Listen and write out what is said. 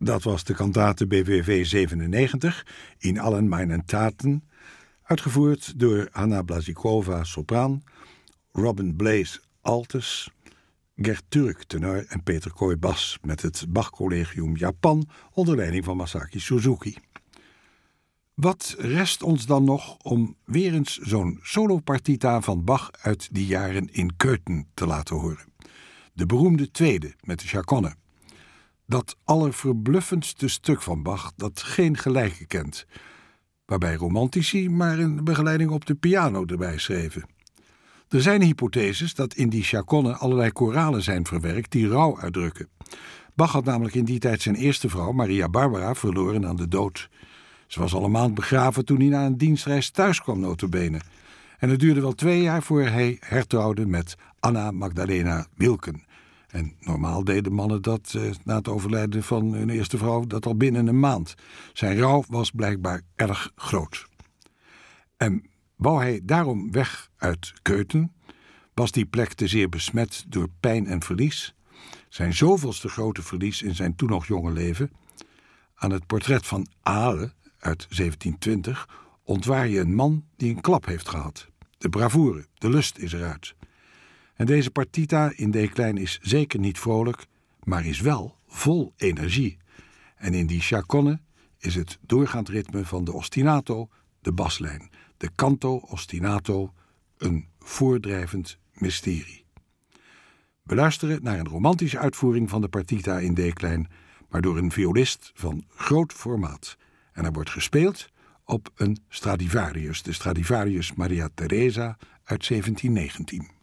Dat was de kantate BWV 97, In allen meinen Taten, uitgevoerd door Hanna Blazikova, sopraan, Robin Blaze, altes, Gert Turk, tenor en Peter Kooi, bas, met het Bach-collegium Japan onder leiding van Masaki Suzuki. Wat rest ons dan nog om weer eens zo'n solopartita van Bach uit die jaren in Köthen te laten horen? De beroemde tweede met de chaconne. Dat allerverbluffendste stuk van Bach dat geen gelijke kent, waarbij romantici maar een begeleiding op de piano erbij schreven. Er zijn hypotheses dat in die chaconne allerlei koralen zijn verwerkt die rouw uitdrukken. Bach had namelijk in die tijd zijn eerste vrouw, Maria Barbara, verloren aan de dood. Ze was al een maand begraven toen hij na een dienstreis thuis kwam, nota bene. En het duurde wel 2 jaar voor hij hertrouwde met Anna Magdalena Wilken. En normaal deden mannen dat na het overlijden van hun eerste vrouw dat al binnen een maand. Zijn rouw was blijkbaar erg groot. En wou hij daarom weg uit Köthen, was die plek te zeer besmet door pijn en verlies. Zijn zoveelste grote verlies in zijn toen nog jonge leven. Aan het portret van Ale uit 1720 ontwaar je een man die een klap heeft gehad. De bravoure, de lust is eruit. En deze partita in D-klein is zeker niet vrolijk, maar is wel vol energie. En in die chaconne is het doorgaand ritme van de ostinato de baslijn. De canto ostinato, een voordrijvend mysterie. We luisteren naar een romantische uitvoering van de partita in D-klein, maar door een violist van groot formaat. En er wordt gespeeld op een Stradivarius, de Stradivarius Maria Teresa uit 1719.